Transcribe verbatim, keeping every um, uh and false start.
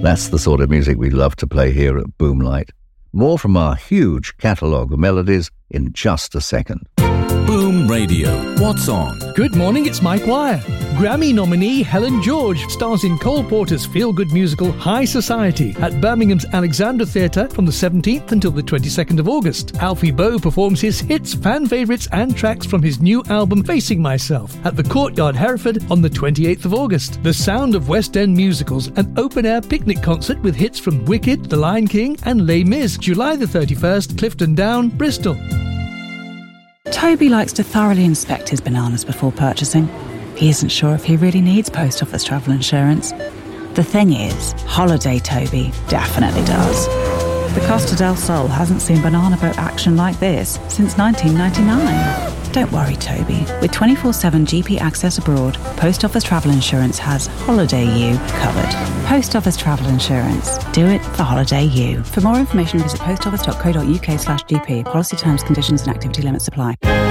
That's the sort of music we love to play here at Boomlight. More from our huge catalogue of melodies in just a second. Boom Radio. What's on? Good morning, it's Mike Wire. Grammy nominee Helen George stars in Cole Porter's feel-good musical High Society at Birmingham's Alexandra Theatre from the seventeenth until the twenty-second of August. Alfie Boe performs his hits, fan favourites and tracks from his new album Facing Myself at the Courtyard Hereford on the twenty-eighth of August. The Sound of West End Musicals, an open-air picnic concert with hits from Wicked, The Lion King and Les Mis, July the thirty-first, Clifton Down, Bristol. Toby likes to thoroughly inspect his bananas before purchasing. He isn't sure if he really needs post office travel insurance. The thing is, Holiday Toby definitely does. The Costa del Sol hasn't seen banana boat action like this since nineteen ninety-nine. Don't worry, Toby. With twenty-four seven G P access abroad, Post Office Travel Insurance has Holiday U covered. Post Office Travel Insurance. Do it for Holiday U. For more information, visit postoffice.co.uk slash GP. Policy terms, conditions and activity limits apply.